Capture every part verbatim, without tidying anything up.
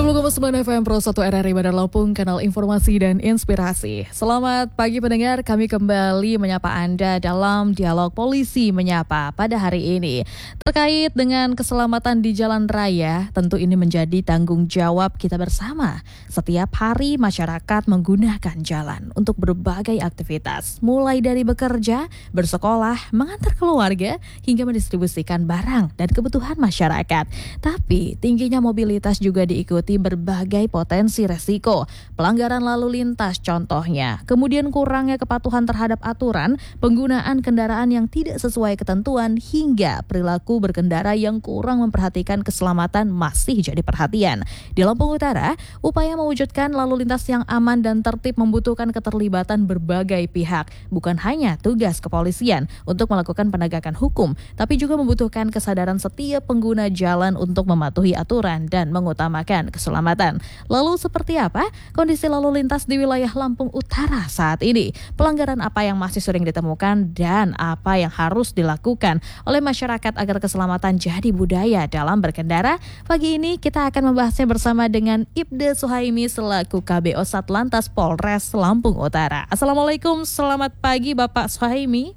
sembilan puluh koma sembilan F M Pro satu R R I Bandar Lampung, kanal informasi dan inspirasi. Selamat pagi pendengar, kami kembali menyapa Anda dalam Dialog Polisi Menyapa pada hari ini. Terkait dengan keselamatan di jalan raya, tentu ini menjadi tanggung jawab kita bersama. Setiap hari masyarakat menggunakan jalan untuk berbagai aktivitas, mulai dari bekerja, bersekolah, mengantar keluarga, hingga mendistribusikan barang dan kebutuhan masyarakat. Tapi tingginya mobilitas juga di ikuti berbagai potensi resiko. Pelanggaran lalu lintas contohnya, kemudian kurangnya kepatuhan terhadap aturan, penggunaan kendaraan yang tidak sesuai ketentuan, hingga perilaku berkendara yang kurang memperhatikan keselamatan masih jadi perhatian. Di Lampung Utara, upaya mewujudkan lalu lintas yang aman dan tertib membutuhkan keterlibatan berbagai pihak. Bukan hanya tugas kepolisian untuk melakukan penegakan hukum, tapi juga membutuhkan kesadaran setiap pengguna jalan untuk mematuhi aturan dan mengutamakan keselamatan. Lalu seperti apa kondisi lalu lintas di wilayah Lampung Utara saat ini? Pelanggaran apa yang masih sering ditemukan dan apa yang harus dilakukan oleh masyarakat agar keselamatan jadi budaya dalam berkendara? Pagi ini kita akan membahasnya bersama dengan Ibda Suhaimi selaku K B O Satlantas Polres Lampung Utara. Assalamualaikum, selamat pagi Bapak Suhaimi.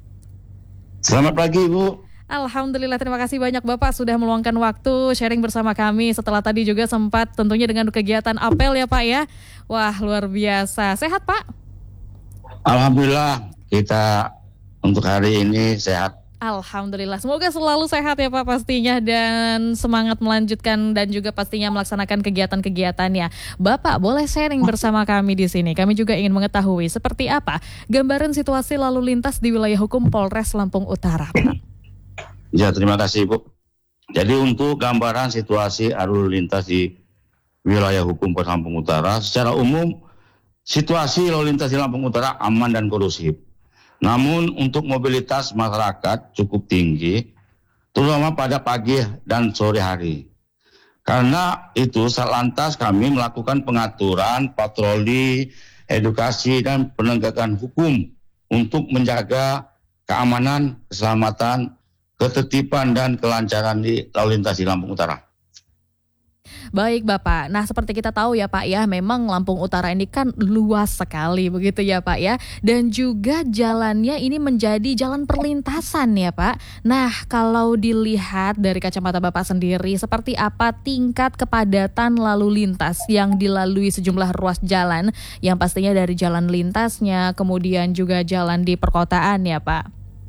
Selamat pagi Bu. Alhamdulillah, terima kasih banyak Bapak sudah meluangkan waktu sharing bersama kami setelah tadi juga sempat tentunya dengan kegiatan apel ya Pak ya. Wah, luar biasa. Sehat Pak? Alhamdulillah kita untuk hari ini sehat. Alhamdulillah, semoga selalu sehat ya Pak pastinya dan semangat melanjutkan dan juga pastinya melaksanakan kegiatan-kegiatannya. Bapak boleh sharing bersama kami di sini. Kami juga ingin mengetahui seperti apa gambaran situasi lalu lintas di wilayah hukum Polres Lampung Utara, Pak. Ya, terima kasih Bu. Jadi untuk gambaran situasi lalu lintas di wilayah hukum Polres Lampung Utara, secara umum situasi lalu lintas di Lampung Utara aman dan kondusif. Namun untuk mobilitas masyarakat cukup tinggi, terutama pada pagi dan sore hari. Karena itu Satlantas kami melakukan pengaturan, patroli, edukasi dan penegakan hukum untuk menjaga keamanan, keselamatan, ketertiban dan kelancaran di lalu lintas di Lampung Utara. Baik Bapak, nah seperti kita tahu ya Pak ya, memang Lampung Utara ini kan luas sekali begitu ya Pak ya. Dan juga jalannya ini menjadi jalan perlintasan ya Pak. Nah kalau dilihat dari kacamata Bapak sendiri, seperti apa tingkat kepadatan lalu lintas yang dilalui sejumlah ruas jalan, yang pastinya dari jalan lintasnya, kemudian juga jalan di perkotaan ya Pak?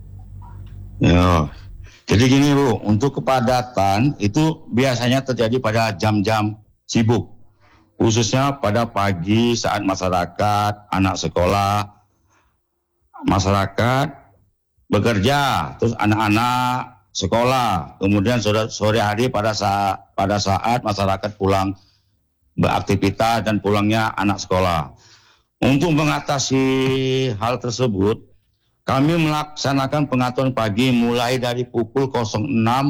Ya. Jadi gini Bu, untuk kepadatan itu biasanya terjadi pada jam-jam sibuk. Khususnya pada pagi saat masyarakat, anak sekolah, masyarakat bekerja, terus anak-anak sekolah. Kemudian sore hari pada saat, pada saat masyarakat pulang beraktivitas dan pulangnya anak sekolah. Untuk mengatasi hal tersebut, kami melaksanakan pengaturan pagi mulai dari pukul enam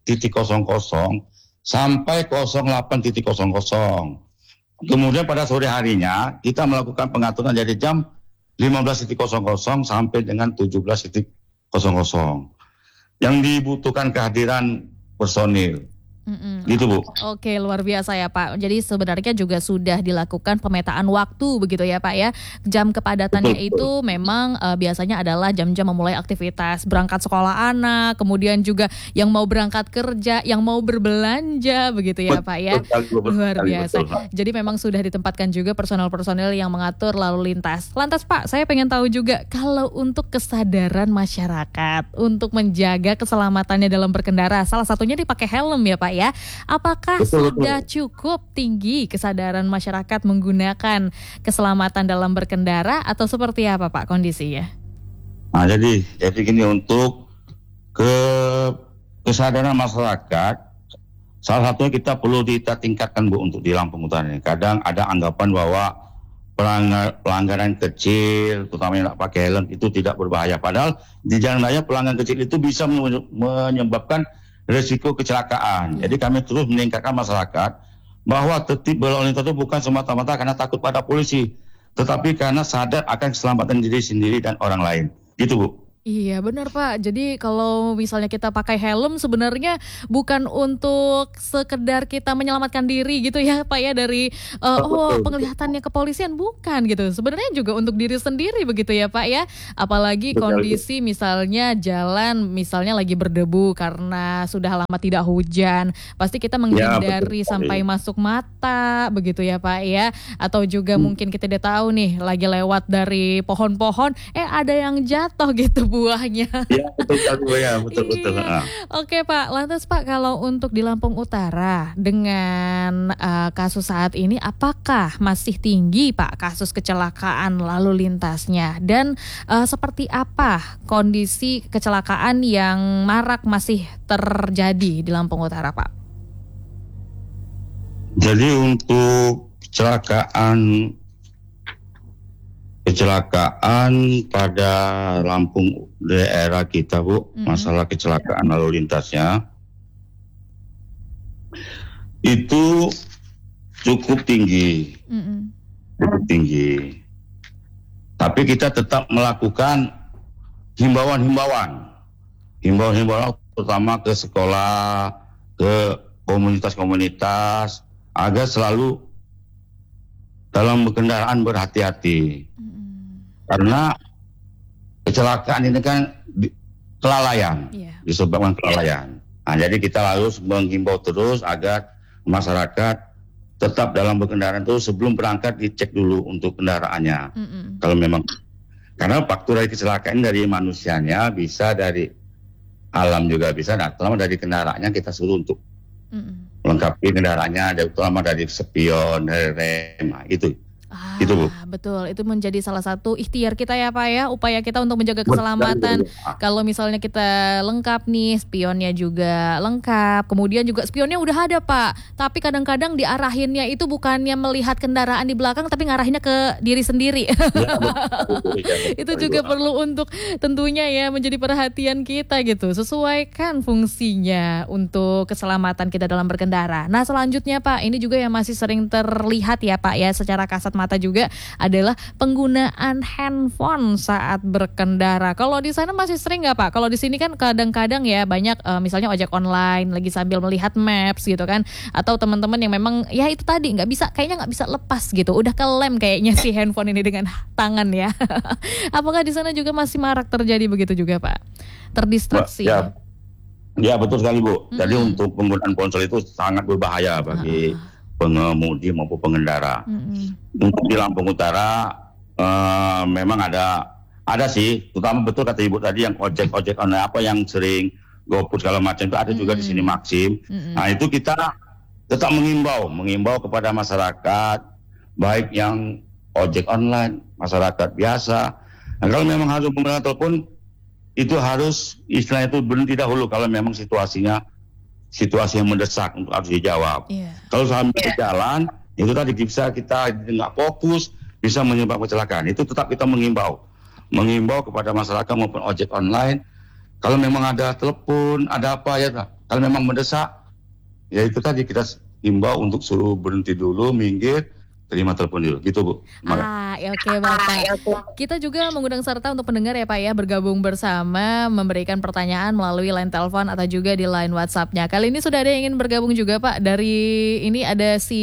sampai delapan. Kemudian pada sore harinya kita melakukan pengaturan dari jam lima belas sampai dengan tujuh belas. Yang dibutuhkan kehadiran personil. Mm-mm. Gitu Bu. Oke, luar biasa ya Pak. Jadi sebenarnya juga sudah dilakukan pemetaan waktu begitu ya Pak ya. Jam kepadatannya betul, itu betul. memang uh, biasanya adalah jam-jam memulai aktivitas berangkat sekolah anak, kemudian juga yang mau berangkat kerja, yang mau berbelanja begitu ya Pak ya. Luar biasa. Jadi memang sudah ditempatkan juga personel-personel yang mengatur lalu lintas. Lantas Pak, saya pengen tahu juga kalau untuk kesadaran masyarakat untuk menjaga keselamatannya dalam berkendara, salah satunya dipakai helm ya Pak ya. Apakah betul, sudah betul. cukup tinggi kesadaran masyarakat menggunakan keselamatan dalam berkendara atau seperti apa Pak kondisinya? Nah, jadi jadi gini, untuk ke kesadaran masyarakat, salah satunya kita perlu kita tingkatkan Bu untuk di Lampung Utara ini. Kadang ada anggapan bahwa pelanggar, pelanggaran kecil, terutama yang tidak pakai helm itu tidak berbahaya. Padahal di jalan raya pelanggaran kecil itu bisa menyebabkan risiko kecelakaan. Jadi kami terus meningkatkan masyarakat bahwa tertib berlalu lintas itu bukan semata-mata karena takut pada polisi, tetapi karena sadar akan keselamatan diri sendiri dan orang lain. Gitu Bu. Iya benar Pak, jadi kalau misalnya kita pakai helm sebenarnya bukan untuk sekedar kita menyelamatkan diri gitu ya Pak ya dari uh, Oh, oh betul, betul. penglihatannya kepolisian, bukan gitu. Sebenarnya juga untuk diri sendiri begitu ya Pak ya. Apalagi Betul, Bu. kondisi misalnya jalan misalnya lagi berdebu karena sudah lama tidak hujan. Pasti kita Ya, betul menghindari sampai sekali. masuk mata begitu ya Pak ya. Atau juga mungkin kita udah tahu nih lagi lewat dari pohon-pohon eh ada yang jatuh gitu buahnya. Ya, betul sekali, Bu, ya, betul-betul. Iya. Oke Pak, lantas Pak kalau untuk di Lampung Utara dengan eh, kasus saat ini apakah masih tinggi Pak kasus kecelakaan lalu lintasnya dan eh, seperti apa kondisi kecelakaan yang marak masih terjadi di Lampung Utara Pak? Jadi untuk kecelakaan kecelakaan pada Lampung daerah kita, Bu, Mm-mm. masalah kecelakaan lalu lintasnya itu cukup tinggi, Mm-mm. cukup tinggi. Tapi kita tetap melakukan himbauan-himbauan, himbauan-himbauan terutama ke sekolah, ke komunitas-komunitas agar selalu dalam berkendaraan berhati-hati. Mm-mm. Karena kecelakaan ini kan di- kelalaian, Iya. disebabkan kelalaian. Nah, jadi kita harus menghimbau terus agar masyarakat tetap dalam berkendaraan itu sebelum berangkat dicek dulu untuk kendaraannya. Mm-mm. Kalau memang karena faktor dari kecelakaan dari manusianya bisa dari alam juga bisa. Nah, terutama dari kendaraannya kita suruh untuk Mm-mm. melengkapi kendaraannya, terutama dari spion, dari rem, nah, itu. Ah, Itu, Bu. betul. Itu menjadi salah satu ikhtiar kita ya Pak ya, upaya kita untuk menjaga Betul, keselamatan. betul. Ah, Kalau misalnya kita lengkap nih, spionnya juga lengkap, kemudian juga spionnya udah ada Pak. Tapi kadang-kadang diarahinnya itu bukannya melihat kendaraan di belakang, tapi ngarahinnya ke diri sendiri. ya, betul, betul, ya, betul, Itu betul, juga Bu. perlu untuk tentunya ya menjadi perhatian kita gitu. Sesuaikan fungsinya untuk keselamatan kita dalam berkendara. Nah selanjutnya Pak, ini juga yang masih sering terlihat ya Pak ya secara kasat mata juga adalah penggunaan handphone saat berkendara. Kalau di sana masih sering nggak Pak? Kalau di sini kan kadang-kadang ya banyak eh, misalnya ojek online lagi sambil melihat maps gitu kan, atau teman-teman yang memang ya itu tadi nggak bisa, kayaknya nggak bisa lepas gitu, udah kelem kayaknya si handphone ini dengan tangan ya. Apakah di sana juga masih marak terjadi begitu juga Pak? Terdistraksi. Ya, ya betul sekali, Bu. Jadi Mm-mm. untuk penggunaan ponsel itu sangat berbahaya bagi Ah, pengemudi maupun pengendara. mm-mm. Untuk di Lampung Utara eh, memang ada ada sih, terutama betul kata Ibu tadi yang ojek-ojek online apa yang sering GoFood segala macam itu ada juga di sini Mm-mm. Maxim. Mm-mm. Nah, itu kita tetap mengimbau, mengimbau kepada masyarakat baik yang ojek online, masyarakat biasa. Nah, kalau memang harus menggunakan telepon itu harus istilahnya itu berhenti dahulu kalau memang situasinya situasi yang mendesak untuk harus dijawab. Iya. Kalau sambil jalan, itu tadi bisa kita nggak fokus, bisa menyebabkan kecelakaan. Itu tetap kita mengimbau, mengimbau kepada masyarakat maupun ojek online. Kalau memang ada telepon, ada apa ya, kalau memang mendesak, ya itu tadi kita himbau untuk suruh berhenti dulu, minggir, terima telepon dulu, gitu Bu. Terima kasih. Ah, ya oke Bapak. Kita juga mengundang serta untuk pendengar ya Pak ya bergabung bersama memberikan pertanyaan melalui line telepon atau juga di line WhatsApp-nya. Kali ini sudah ada yang ingin bergabung juga Pak. Dari ini ada si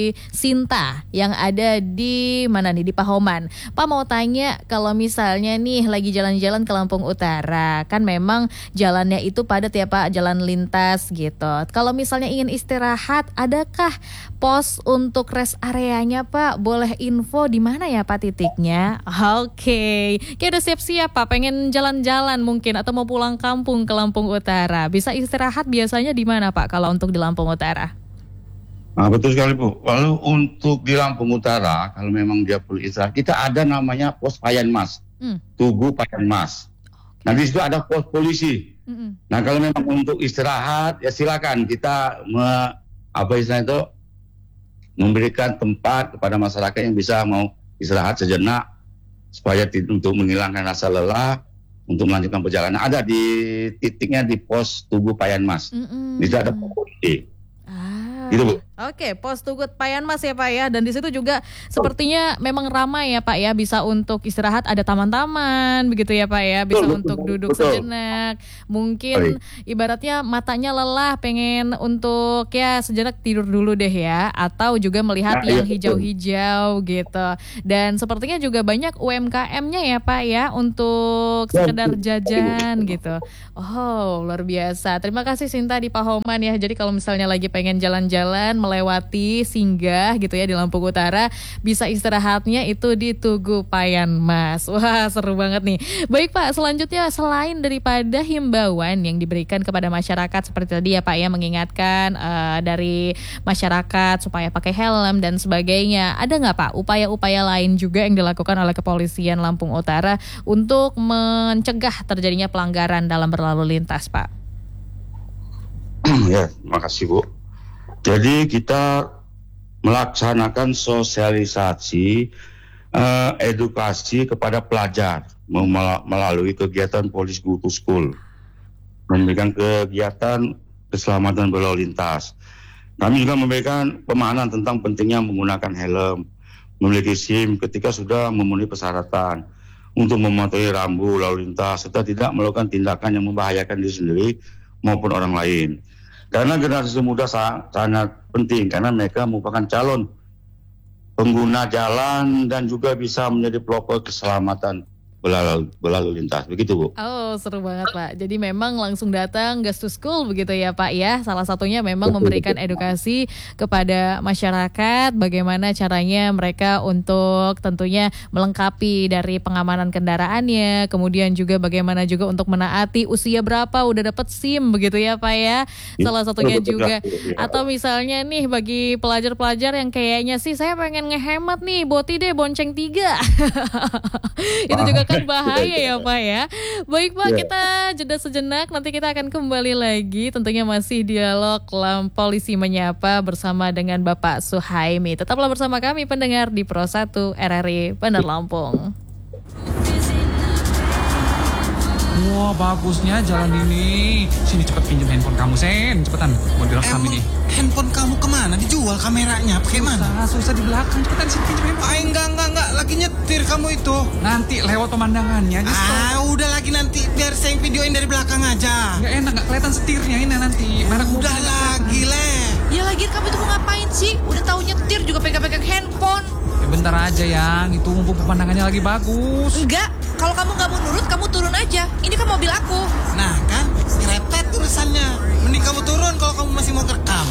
Sinta yang ada di mana nih di Pahoman. Pak mau tanya kalau misalnya nih lagi jalan-jalan ke Lampung Utara, kan memang jalannya itu padat ya Pak, jalan lintas gitu. Kalau misalnya ingin istirahat, adakah pos untuk rest areanya Pak? Boleh info di mana ya Pak titiknya? Oke, kayak udah siap-siap Pak, pengen jalan-jalan mungkin atau mau pulang kampung ke Lampung Utara. Bisa istirahat biasanya di mana Pak kalau untuk di Lampung Utara? Nah, betul sekali Bu. Lalu untuk di Lampung Utara, kalau memang dia perlu istirahat, kita ada namanya pos Payan Mas, Hmm. Tugu Payan Mas. Nah, di situ ada pos polisi. Mm-mm. Nah, kalau memang untuk istirahat, ya silakan kita me, apa istilahnya itu memberikan tempat kepada masyarakat yang bisa mau istirahat sejenak supaya tid- untuk menghilangkan rasa lelah untuk melanjutkan perjalanan. Ada di titiknya di pos Tugu Payan Mas. Mm-mm. Di situ ada pos polisi. Ah, Gitu Bu. Oke, Pos Tugut Payanmas ya Pak ya, dan di situ juga sepertinya memang ramai ya Pak ya, bisa untuk istirahat, ada taman-taman begitu ya Pak ya, bisa Betul, untuk betul, duduk betul. sejenak, mungkin ibaratnya matanya lelah, pengen untuk ya sejenak tidur dulu deh ya, atau juga melihat Nah, iya, yang betul. hijau-hijau gitu, dan sepertinya juga banyak U M K M-nya ya Pak ya, untuk sekedar jajan gitu. Oh, luar biasa. Terima kasih Sinta di Pahoman ya. Jadi kalau misalnya lagi pengen jalan-jalan melewati singgah gitu ya di Lampung Utara, bisa istirahatnya itu di Tugu Payanmas. Wah, seru banget nih. Baik Pak, selanjutnya selain daripada himbauan yang diberikan kepada masyarakat seperti tadi ya Pak ya, mengingatkan uh, dari masyarakat supaya pakai helm dan sebagainya, ada nggak Pak upaya-upaya lain juga yang dilakukan oleh Kepolisian Lampung Utara untuk mencegah terjadinya pelanggaran dalam berlalu lintas Pak? Ya, terima kasih Bu. Jadi kita melaksanakan sosialisasi eh, edukasi kepada pelajar mem- melalui kegiatan Police Go to School, memberikan kegiatan keselamatan berlalu lintas. Kami juga memberikan pemahaman tentang pentingnya menggunakan helm, memiliki SIM ketika sudah memenuhi persyaratan untuk mematuhi rambu lalu lintas serta tidak melakukan tindakan yang membahayakan diri sendiri maupun orang lain. Karena generasi muda sangat, sangat penting karena mereka merupakan calon pengguna jalan dan juga bisa menjadi pelopor keselamatan berlalu, berlalu lintas. Begitu Bu. Oh, seru banget Pak. Jadi memang langsung datang gas to school begitu ya Pak ya. Salah satunya memang memberikan edukasi kepada masyarakat bagaimana caranya mereka untuk tentunya melengkapi dari pengamanan kendaraannya, kemudian juga bagaimana juga untuk menaati usia berapa udah dapat SIM begitu ya Pak ya. Salah satunya juga, atau misalnya nih bagi pelajar-pelajar yang kayaknya sih saya pengen ngehemat nih, boti deh bonceng tiga. Itu juga kan bahaya ya Pak ya. Baik Pak, kita jeda sejenak, nanti kita akan kembali lagi tentunya masih dialog Lam Polisi Menyapa bersama dengan Bapak Suhaimi. Tetaplah bersama kami pendengar di Pro satu R R I Bandar Lampung. Wah, bagusnya jalan ini. Sini cepet pinjam handphone kamu, Sen. Cepetan, mau direkam ini. Handphone kamu kemana? Dijual kameranya, pakai mana? Susah, susah di belakang. Cepetan, sini pinjam handphone. Ah, enggak, enggak, enggak. Lagi nyetir kamu itu. Nanti lewat pemandangannya. Aja, ah, udah lagi nanti. Biar saya yang videoin dari belakang aja. Nggak enak, nggak kelihatan setirnya ini nanti. Merek Udah lagi, Le. Ya lagian kamu itu mau ngapain sih? Udah tahu nyetir juga pegang-pegang handphone. Ya bentar aja yang, itu mumpung pemandangannya lagi bagus. Enggak, kalau kamu nggak mau nurut, kamu turun aja. Ini kan mobil aku. Nah kan, ngerepet urusannya. Mending kamu turun kalau kamu masih mau kerekam.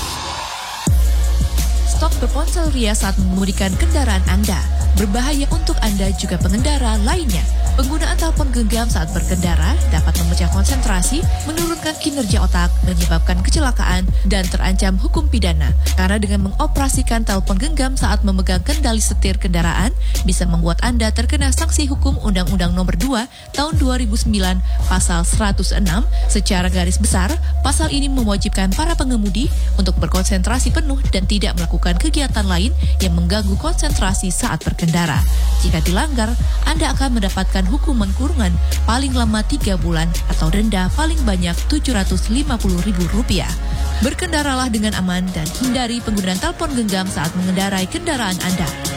Stop berponsel ria saat mengemudikan kendaraan Anda. Berbahaya untuk Anda juga pengendara lainnya. Penggunaan telepon genggam saat berkendara dapat memecah konsentrasi, menurunkan kinerja otak, menyebabkan kecelakaan, dan terancam hukum pidana. Karena dengan mengoperasikan telepon genggam saat memegang kendali setir kendaraan, bisa membuat Anda terkena sanksi hukum Undang-Undang Nomor dua Tahun dua ribu sembilan Pasal seratus enam. Secara garis besar, pasal ini mewajibkan para pengemudi untuk berkonsentrasi penuh dan tidak melakukan kegiatan lain yang mengganggu konsentrasi saat berkendara. Jika dilanggar, Anda akan mendapatkan hukuman kurungan paling lama tiga bulan atau denda paling banyak tujuh ratus lima puluh ribu rupiah. Berkendaralah dengan aman dan hindari penggunaan telepon genggam saat mengendarai kendaraan Anda.